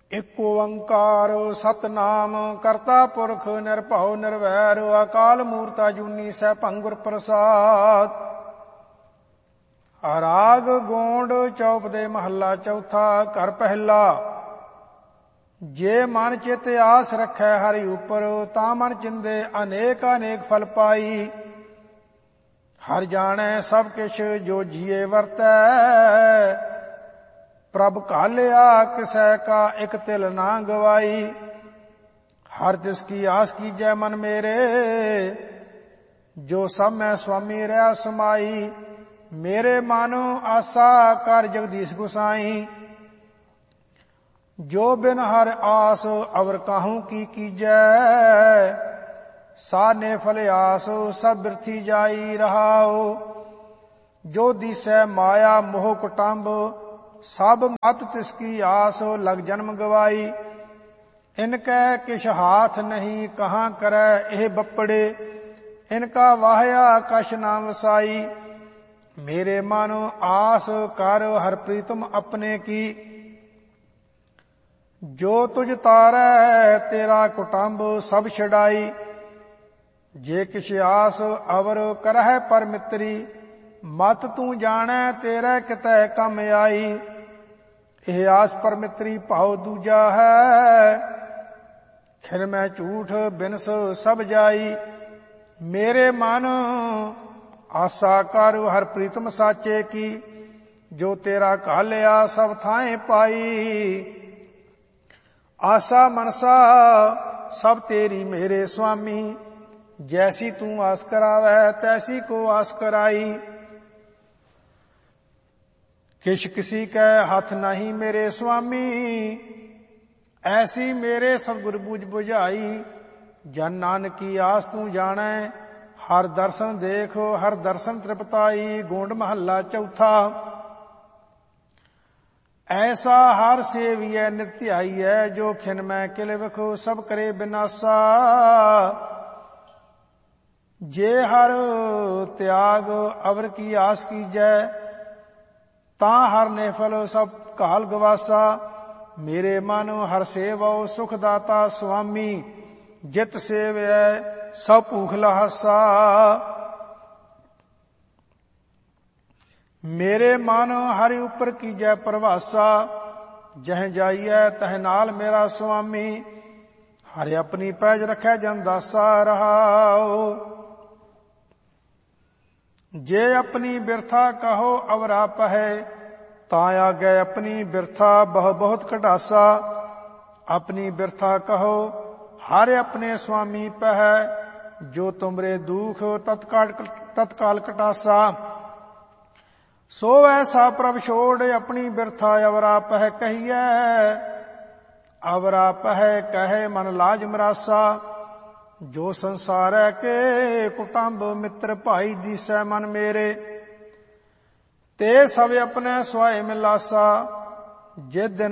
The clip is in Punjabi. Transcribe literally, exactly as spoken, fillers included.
ਇਕ ਓੰਕਾਰ ਸਤਨਾਮ ਕਰਤਾ ਪੁਰਖ ਨਿਰਭਉ ਨਿਰਵੈਰ ਅਕਾਲ ਮੂਰਤ ਅਜੂਨੀ ਸੈਭੰ ਗੁਰ ਪ੍ਰਸਾਦ। ਰਾਗ ਗੋਂਡ ਚੌਪ ਦੇ ਮਹੱਲਾ ਚੌਥਾ। ਘਰ ਪਹਿਲਾ। ਜੇ ਮਨ ਚਿਤ ਆਸ ਰਖੈ ਹਰਿ ਉਪਰ ਤਾਂ ਮਨ ਚਿੰਦੇ ਅਨੇਕ ਅਨੇਕ ਫਲ ਪਾਈ। ਹਰਿ ਜਾਣੈ ਸਭ ਕਿਛ ਜੋ ਜੀਏ ਵਰਤੈ ਪ੍ਰਭ ਘਾਲਿਆ ਕਿਸੈ ਕਾ ਇਕ ਤਿਲ ਨਾ ਗਵਾਈ। ਹਰ ਤਿਸ ਕੀ ਆਸ ਕੀਜੈ ਮਨ ਮੇਰੇ ਜੋ ਸਭ ਮੈਂ ਸੁਆਮੀ ਰਹਾ ਸਮਾਈ। ਮੇਰੇ ਮਨ ਆਸਾ ਕਰ ਜਗਦੀਸ਼ ਗੁਸਾਈ ਜੋ ਬਿਨ ਹਰ ਆਸ ਅਵਰ ਕਾਹੂ ਕੀ ਕੀਜੈ। ਸਾਨੇ ਫਲ ਆਸ ਸਭ ਬਿਰਥੀ ਜਾਈ ਰਹਾਉ ਜੋ ਦਿਸੈ ਮਾਇਆ ਮੋਹ ਕੁਟੰਬ ਸਭ ਮਤ ਤਿਸ ਕੀ ਆਸ ਲਗ ਜਨਮ ਗਵਾਈ। ਇਨਕੈ ਕਿਛ ਹਾਥ ਨਹੀਂ ਕਹਾਂ ਕਰੈ ਇਹ ਬੱਪੜੇ ਇਨਕਾ ਵਾਹਿਆ ਕਛ ਨਾ ਵਸਾਈ। ਮੇਰੇ ਮਨ ਆਸ ਕਰ ਹਰ ਪ੍ਰੀਤਮ ਆਪਣੇ ਕੀ ਜੋ ਤੁਝ ਤਾਰੈ ਤੇਰਾ ਕੁਟੰਬ ਸਭ ਛਡਾਈ। ਜੇ ਕਿਛ ਆਸ ਅਵਰ ਕਰਹਿ ਪਰ ਮਿੱਤਰੀ ਮਤ ਤੂੰ ਜਾਣੈ ਤੇਰੇ ਕਿਤੈ ਕੰਮ ਆਈ। ਇਹ ਆਸ ਪਰ ਮਿੱਤਰੀ ਭਾਉ ਦੂਜਾ ਹੈ ਖਿਰ ਮੈਂ ਝੂਠ ਬਿਨਸ ਸਭ ਜਾਈ। ਮੇਰੇ ਮਨ ਆਸਾ ਕਰ ਹਰ ਪ੍ਰੀਤਮ ਸਾਚੇ ਕੀ ਜੋ ਤੇਰਾ ਘਾਲਿਆ ਸਭ ਥਾਂਏ ਪਾਈ। ਆਸਾ ਮਨਸਾ ਸਭ ਤੇਰੀ ਮੇਰੇ ਸੁਆਮੀ ਜੈਸੀ ਤੂੰ ਆਸ ਕਰਾਵੈ ਤੈਸੀ ਕੋ ਆਸ ਕਰਾਈ। ਕਿਛ ਕਿਸੀ ਕੈ ਹੱਥ ਨਹੀਂ ਮੇਰੇ ਸੁਆਮੀ ਐਸੀ ਮੇਰੇ ਸਤਿਗੁਰ ਬੂਝ ਬੁਝਾਈ। ਜਨ ਨਾਨਕੀ ਆਸ ਤੂੰ ਜਾਣੈ ਹਰ ਦਰਸ਼ਨ ਦੇਖ ਹਰ ਦਰਸ਼ਨ ਤ੍ਰਿਪਤਾਈ। ਗੋਂਡ ਮਹੱਲਾ ਚੌਥਾ। ਐਸਾ ਹਰ ਸੇਵੀਐ ਨਿਤ ਧਿਆਈਐ ਜੋ ਖਿਨ ਮੈਂ ਕਿਲ ਵਿਖੋ ਸਭ ਕਰੇ ਬਿਨਾਸਾ। ਜੇ ਹਰ ਤਿਆਗ ਅਵਰ ਕੀ ਆਸ ਕੀਜੈ ਤਾਂ ਹਰ ਨੇ ਫਲ ਸਭ ਘਾਲ ਗਵਾਸਾ। ਮੇਰੇ ਮਨ ਹਰ ਸੇਵਉ ਸੁਖ ਦਾਤਾ ਸੁਆਮੀ ਜਿਤ ਸੇਵੈ ਸਭ ਭੂਖ ਲਹਾਸਾ। ਮੇਰੇ ਮਨ ਹਰਿ ਉਪਰ ਕੀਜੈ ਪ੍ਰਵਾਸਾ ਜਹ ਜਾਈਐ ਤਹ ਨਾਲ ਮੇਰਾ ਸੁਆਮੀ। ਹਰਿ ਆਪਣੀ ਪੈਜ ਰਖੈ ਜਨ ਦਾਸਾ ਰਹਾਉ। ਜੇ ਆਪਣੀ ਬਿਰਥਾ ਕਹੋ ਅਵਰਾ ਪਹੈ ਤਾਂ ਆਗੈ ਆਪਣੀ ਬਿਰਥਾ ਬਹੁ ਬਹੁਤ ਕਢਾਸਾ। ਆਪਣੀ ਬਿਰਥਾ ਕਹੋ ਹਰ ਆਪਣੇ ਸੁਆਮੀ ਪਹਿ ਜੋ ਤੁਮਰੇ ਦੁਖ ਤਤਕਾਲ ਤਤਕਾਲ ਕਟਾਸਾ। ਸੋ ਐਸਾ ਪ੍ਰਭ ਛੋੜ ਆਪਣੀ ਬਿਰਥਾ ਅਵਰਾ ਪਹਿ ਕਹੀਐ। ਅਵਰਾ ਪਹਿ ਕਹੇ ਮਨ ਲਾਜ ਮਰਾਸਾ। ਜੋ ਸੰਸਾਰੈ ਕੇ ਕੁਟੰਬ ਮਿੱਤਰ ਭਾਈ ਦੀਸੈ ਮਨ ਮੇਰੇ ਤੇ ਸਭ ਆਪਣੇ ਸੁਆਏ ਮਿਲਾਸਾ। ਜਿਸ ਦਿਨ